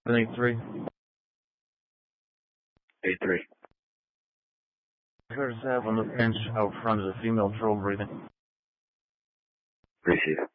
783. 83. Here's have on the bench out front is a female troll breathing. Receive.